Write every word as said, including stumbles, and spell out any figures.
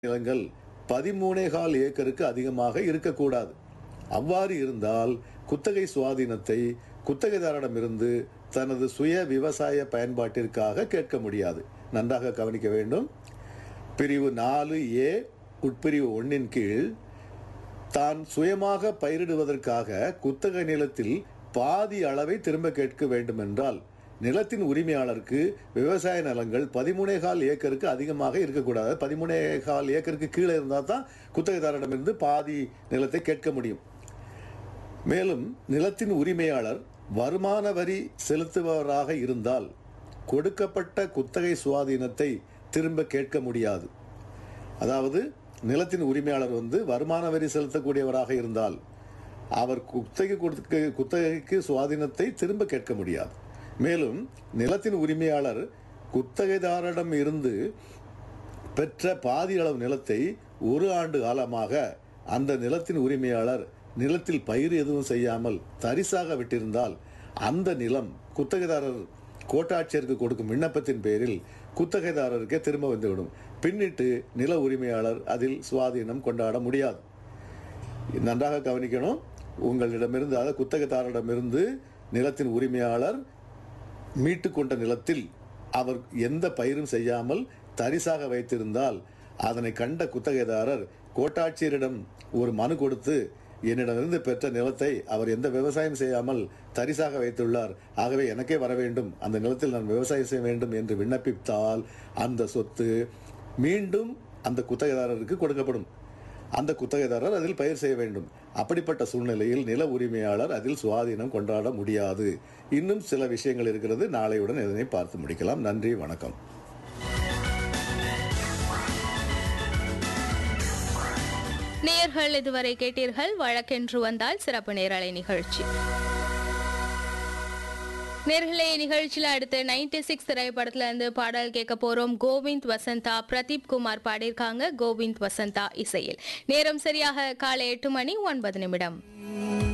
நிலங்கள் பதிமூணே கால் ஏக்கருக்கு அதிகமாக இருக்கக்கூடாது. அவ்வாறு இருந்தால் குத்தகை சுவாதீனத்தை குத்தகைதாரரிடமிருந்து தனது சுய விவசாய பயன்பாட்டிற்காக கேட்க முடியாது. நன்றாக கவனிக்க வேண்டும். பிரிவு நாலு ஏ உட்பிரிவு ஒன்றின் கீழ் தான் சுயமாக பயிரிடுவதற்காக குத்தகை நிலத்தில் பாதி அளவை திரும்ப கேட்க வேண்டும் என்றால் நிலத்தின் உரிமையாளருக்கு விவசாய நிலங்கள் பதிமூணே கால் ஏக்கருக்கு அதிகமாக இருக்கக்கூடாது. பதிமூணே கால் ஏக்கருக்கு கீழே இருந்தால் தான் குத்தகைதாரரிடமிருந்து பாதி நிலத்தை கேட்க முடியும். மேலும் நிலத்தின் உரிமையாளர் வருமான வரி செலுத்துபவராக இருந்தால் கொடுக்கப்பட்ட குத்தகை சுவாதீனத்தை திரும்ப கேட்க முடியாது. அதாவது நிலத்தின் உரிமையாளர் வந்து வருமான வரி செலுத்தக்கூடியவராக இருந்தால் அவர் குத்தகை கொடுக்க குத்தகைக்கு சுவாதீனத்தை திரும்ப கேட்க முடியாது. மேலும் நிலத்தின் உரிமையாளர் குத்தகைதாரரிடம் இருந்து பெற்ற பாதி அளவு நிலத்தை ஒரு ஆண்டு காலமாக அந்த நிலத்தின் உரிமையாளர் நிலத்தில் பயிர் எதுவும் செய்யாமல் தரிசாக விட்டிருந்தால் அந்த நிலம் குத்தகைதாரர் கோட்டாட்சியருக்கு கொடுக்கும் விண்ணப்பத்தின் பேரில் குத்தகைதாரருக்கே திரும்ப வந்துவிடும். பின்னிட்டு நில உரிமையாளர் அதில் சுவாதீனம் கொண்டாட முடியாது. நன்றாக கவனிக்கணும். உங்களிடமிருந்து அதாவது குத்தகைதாரரிடமிருந்து நிலத்தின் உரிமையாளர் மீட்டு கொண்ட நிலத்தில் அவர் எந்த பயிரும் செய்யாமல் தரிசாக வைத்திருந்தால் அதனை கண்ட குத்தகைதாரர் கோட்டாட்சியரிடம் ஒரு மனு கொடுத்து என்னிடமிருந்து பெற்ற நிலத்தை அவர் எந்த விவசாயம் செய்யாமல் தரிசாக வைத்துள்ளார், ஆகவே எனக்கே வர வேண்டும், அந்த நிலத்தில் நான் விவசாயம் செய்ய வேண்டும் என்று விண்ணப்பித்தால் அந்த சொத்து மீண்டும் அந்த குத்தகைதாரருக்கு கொடுக்கப்படும். அந்த குத்தகைதாரர் அதில் பயிர் செய்ய வேண்டும். அப்படிப்பட்ட சூழ்நிலையில் நில உரிமையாளர் அதில் சுவாதீனம் கொண்டாட முடியாது. இன்னும் சில விஷயங்கள் இருக்கிறது. நாளையுடன் இதனை பார்த்து முடிக்கலாம். நன்றி, வணக்கம். நேயர்கள் இதுவரை கேட்டீர்கள் வழக்கென்று வந்தால் சிறப்பு நேரலை நிகழ்ச்சி. நேர்களே, நிகழ்ச்சியில் அடுத்து நைன்டி சிக்ஸ் திரைப்படத்துல இருந்து பாடல் கேட்க போறோம். கோவிந்த் வசந்தா, பிரதீப் குமார் பாடியிருக்காங்க. கோவிந்த் வசந்தா இசையில். நேரம் சரியாக காலை எட்டு மணி ஒன்பது நிமிடம்.